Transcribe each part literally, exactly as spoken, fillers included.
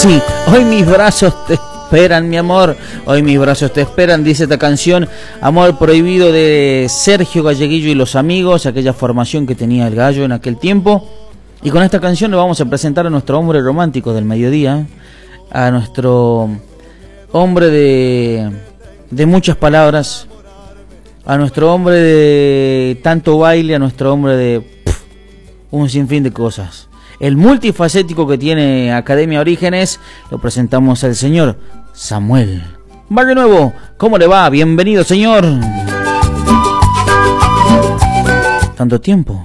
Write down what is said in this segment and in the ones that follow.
sí, hoy mis brazos te esperan, mi amor. Hoy mis brazos te esperan, dice esta canción. Amor prohibido de Sergio Galleguillo y los amigos, aquella formación que tenía el Gallo en aquel tiempo. Y con esta canción le vamos a presentar a nuestro hombre romántico del mediodía, a nuestro hombre de, de muchas palabras, a nuestro hombre de tanto baile, a nuestro hombre de pff, un sinfín de cosas. El multifacético que tiene Academia Orígenes, lo presentamos al señor Samuel. Barrio Nuevo, ¿cómo le va? Bienvenido, señor. Tanto tiempo.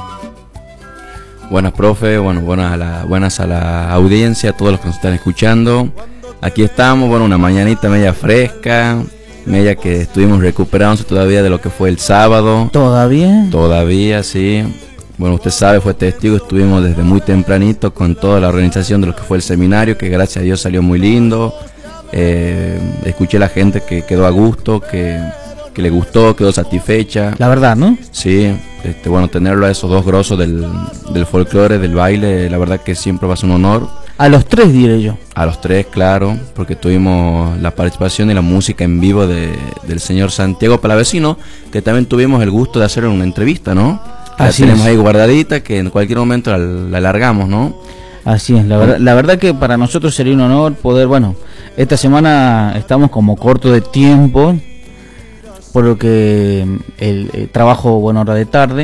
Buenas, profe, bueno, buenas a la, buenas a la audiencia, a todos los que nos están escuchando. Aquí estamos, bueno, una mañanita media fresca, media que estuvimos recuperándose todavía de lo que fue el sábado. ¿Todavía? Todavía, sí. Bueno, usted sabe, fue testigo, estuvimos desde muy tempranito con toda la organización de lo que fue el seminario, que gracias a Dios salió muy lindo. Eh, escuché a la gente que quedó a gusto, que, que le gustó, quedó satisfecha. La verdad, ¿no? Sí, este, bueno, tenerlo a esos dos grosos del, del folclore, del baile, la verdad que siempre va a ser un honor. A los tres, diré yo. A los tres, claro, porque tuvimos la participación y la música en vivo de, del señor Santiago Palavecino, que también tuvimos el gusto de hacer una entrevista, ¿no? La Así tenemos es. ahí guardadita, que en cualquier momento la, la alargamos, ¿no? Así es, la verdad, la verdad que para nosotros sería un honor poder, bueno, esta semana estamos como corto de tiempo, por lo que el, el trabajo, bueno, hora de tarde,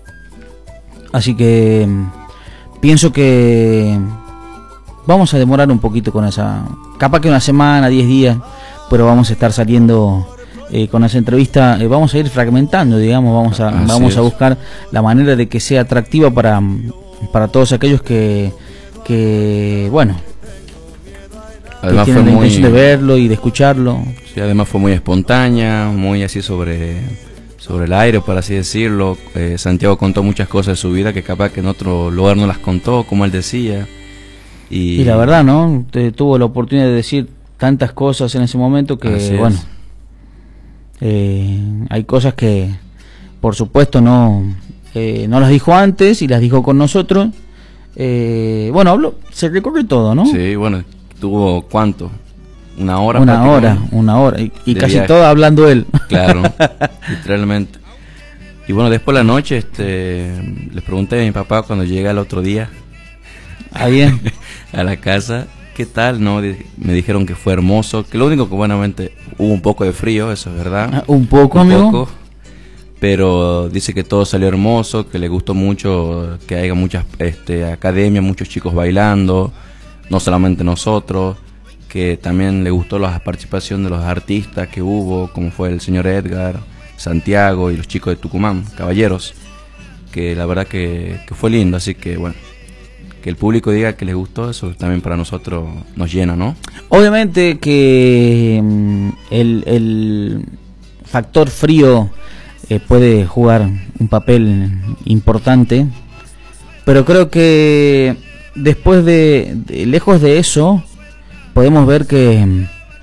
así que pienso que vamos a demorar un poquito con esa, capaz que una semana, diez días, pero vamos a estar saliendo eh, con esa entrevista, eh, vamos a ir fragmentando, digamos, vamos a, Así vamos es. a buscar la manera de que sea atractiva para, para todos aquellos que, que bueno, Además que fue tienen la muy, intención de verlo y de escucharlo. sí, además fue muy espontánea, muy así sobre, sobre el aire, por así decirlo. Eh, Santiago contó muchas cosas de su vida que capaz que en otro lugar no las contó, como él decía. Y, Y la verdad, ¿no? Te, tuvo la oportunidad de decir tantas cosas en ese momento que, Así es. bueno, eh, hay cosas que, por supuesto, no, eh, no las dijo antes y las dijo con nosotros. Eh, bueno, habló, se recorre todo, ¿no? Sí, bueno, tuvo ¿cuánto? Una hora. Una hora, prácticamente. una hora. Y, y De casi viaje. todo hablando él. Claro, literalmente. Y bueno, después de la noche, este, les pregunté a mi papá cuando llega el otro día Ah, bien. a la casa, ¿qué tal? No, Di- me dijeron que fue hermoso, que lo único que buenamente hubo un poco de frío, eso es verdad. Ah, un poco, Un amigo. poco, pero dice que todo salió hermoso, que le gustó mucho que haya muchas este, academias, muchos chicos bailando, no solamente nosotros, que también le gustó la participación de los artistas que hubo, como fue el señor Edgar, Santiago y los chicos de Tucumán, caballeros, que la verdad que, que fue lindo, así que bueno, que el público diga que les gustó, eso también para nosotros nos llena, ¿no? Obviamente que mm, el, el factor frío eh, puede jugar un papel importante, pero creo que después de, de lejos de eso podemos ver que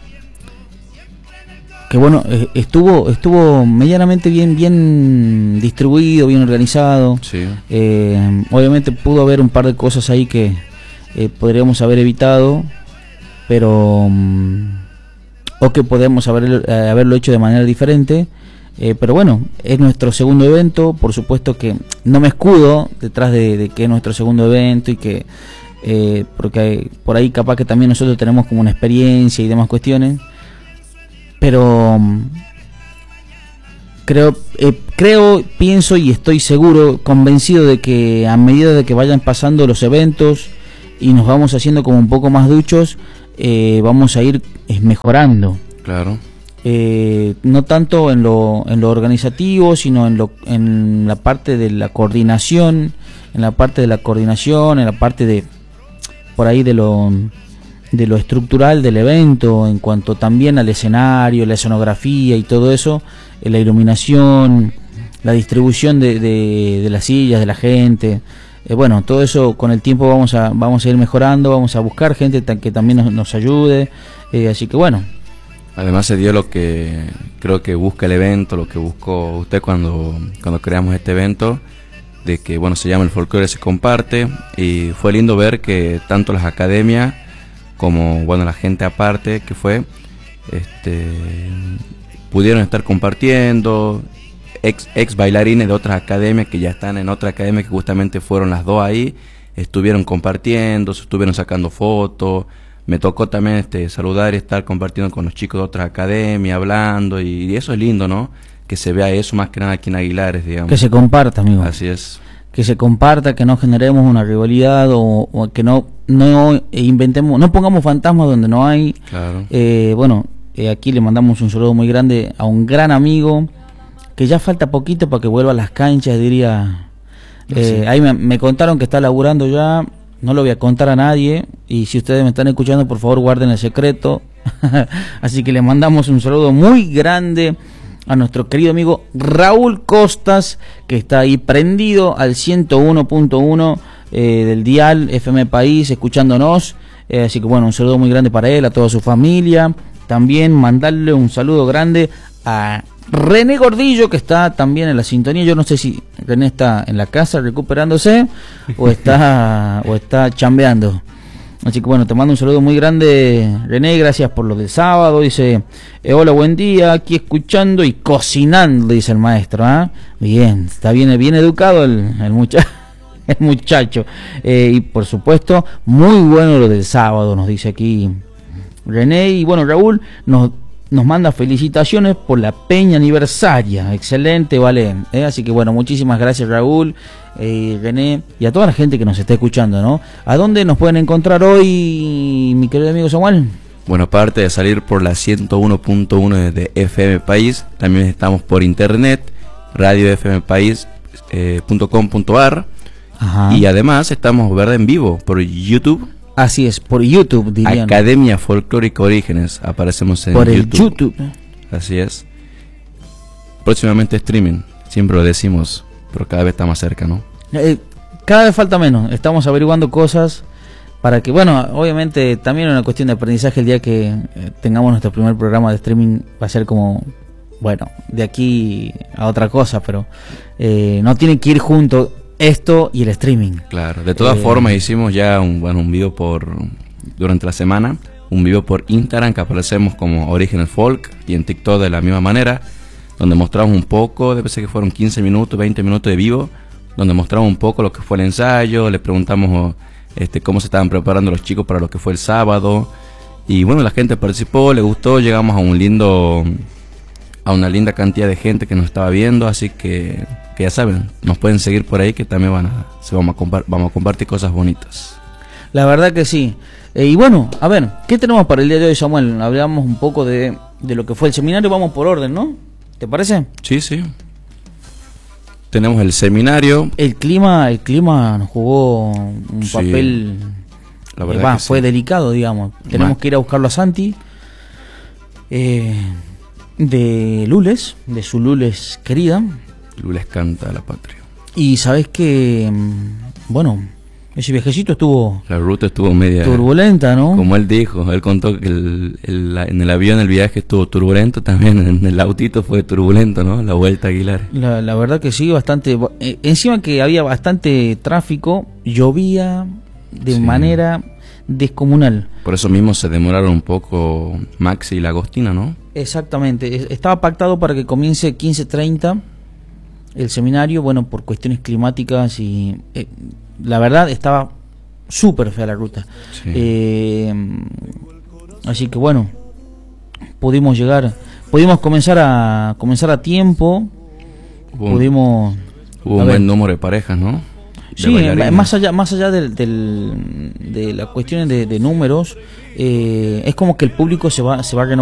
que bueno, eh, estuvo estuvo medianamente bien bien distribuido, bien organizado. Sí. Eh, obviamente pudo haber un par de cosas ahí que eh, podríamos haber evitado, pero mm, o que podemos haber, eh, haberlo hecho de manera diferente. Eh, pero bueno, es nuestro segundo evento, por supuesto que no me escudo detrás de, de que es nuestro segundo evento y que eh, porque hay- por ahí capaz que también nosotros tenemos como una experiencia y demás cuestiones, pero mm, creo, eh, creo, pienso y estoy seguro, convencido de que a medida de que vayan pasando los eventos y nos vamos haciendo como un poco más duchos, eh, vamos a ir eh, mejorando. Claro. Eh, no tanto en lo, en lo organizativo, sino en, lo, en la parte de la coordinación, en la parte de la coordinación, en la parte de, por ahí de lo, de lo estructural del evento, en cuanto también al escenario, la escenografía y todo eso, eh, la iluminación, la distribución de, de, de las sillas, de la gente. Eh, bueno, todo eso con el tiempo vamos a, vamos a ir mejorando, vamos a buscar gente ta- que también nos, nos ayude, eh, así que bueno. Además se dio lo que creo que busca el evento, lo que buscó usted cuando, cuando creamos este evento, de que bueno, se llama El Folclore se comparte, y fue lindo ver que tanto las academias como, bueno, la gente aparte que fue, este, pudieron estar compartiendo, ex, ex bailarines de otras academias que ya están en otra academia, que justamente fueron las dos ahí, estuvieron compartiendo, estuvieron sacando fotos. Me tocó también este, saludar y estar compartiendo con los chicos de otras academias, hablando, y, y eso es lindo, ¿no? Que se vea eso más que nada aquí en Aguilares, digamos. Que se comparta, amigo. Así es. Que se comparta, que no generemos una rivalidad o, o que no no inventemos, no pongamos fantasmas donde no hay. Claro. Eh, bueno, eh, aquí le mandamos un saludo muy grande a un gran amigo que ya falta poquito para que vuelva a las canchas, diría. Eh, sí. Ahí me, me contaron que está laburando ya. No lo voy a contar a nadie, y si ustedes me están escuchando, por favor guarden el secreto. Así que le mandamos un saludo muy grande a nuestro querido amigo Raúl Costas, que está ahí prendido al ciento uno punto uno eh, del dial F M País, escuchándonos. Eh, así que bueno, un saludo muy grande para él, a toda su familia. También mandarle un saludo grande a René Gordillo, que está también en la sintonía. Yo no sé si René está en la casa recuperándose o está o está chambeando. Así que bueno, te mando un saludo muy grande, René. Gracias por lo del sábado. Dice, eh, hola, buen día, aquí escuchando y cocinando, dice el maestro. ¿eh? Bien, está bien, bien educado el, el, mucha el muchacho. Eh, y por supuesto, muy bueno lo del sábado, nos dice aquí René. Y bueno, Raúl nos Nos manda felicitaciones por la peña aniversaria. Excelente, vale. ¿eh? Así que bueno, muchísimas gracias, Raúl, eh, René, y a toda la gente que nos está escuchando, ¿no? ¿A dónde nos pueden encontrar hoy, mi querido amigo Samuel? Bueno, aparte de salir por la ciento uno punto uno de F M País, también estamos por internet, radio f m país punto com punto a r. Ajá. Y además estamos, ¿verdad?, en vivo por YouTube. Así es, por YouTube, dirían. Academia Folclórica Orígenes, aparecemos en por YouTube. el YouTube. Así es. Próximamente streaming, siempre lo decimos, pero cada vez está más cerca, ¿no? Eh, cada vez falta menos, estamos averiguando cosas para que, bueno, obviamente también es una cuestión de aprendizaje. El día que eh, tengamos nuestro primer programa de streaming va a ser como, bueno, de aquí a otra cosa, pero eh, no tiene que ir junto esto y el streaming. Claro, de todas eh, formas hicimos ya un, bueno, un video por durante la semana, un video por Instagram que aparecemos como Orígenes Folk, y en TikTok de la misma manera, donde mostramos un poco, debe ser que fueron quince minutos, veinte minutos de vivo, donde mostramos un poco lo que fue el ensayo, les preguntamos este, cómo se estaban preparando los chicos para lo que fue el sábado, y bueno, la gente participó, le gustó, llegamos a un lindo a una linda cantidad de gente que nos estaba viendo, así que que ya saben, nos pueden seguir por ahí, que también van a, se vamos, a vamos a compartir cosas bonitas. La verdad que sí. Eh, y bueno, a ver, ¿qué tenemos para el día de hoy, Samuel? Hablamos un poco de, de lo que fue el seminario, vamos por orden, ¿no? ¿Te parece? Sí, sí. Tenemos el seminario. El clima, el clima nos jugó un sí, papel, la verdad eh, va, que fue sí. delicado, digamos. Tenemos Ma. que ir a buscarlo a Santi, eh, de Lules, de su Lules querida. Lules canta a la patria. Y sabes que, bueno, ese viajecito estuvo... La ruta estuvo media... turbulenta, ¿no? Como él dijo, él contó que el, el, en el avión el viaje estuvo turbulento, también en el autito fue turbulento, ¿no? La vuelta a Aguilar. La, la verdad que sí, bastante... Eh, encima que había bastante tráfico, llovía de sí. manera descomunal. Por eso mismo se demoraron un poco Maxi y la Agostina, ¿no? Exactamente, estaba pactado para que comience quince treinta el seminario, bueno, por cuestiones climáticas y eh, la verdad estaba súper fea la ruta. Sí. Eh, así que bueno, pudimos llegar, pudimos comenzar a comenzar a tiempo, hubo pudimos... Hubo un buen número de parejas, ¿no? De sí, más allá, más allá del, del, de las cuestiones de, de números, eh, es como que el público se va, se va renovando.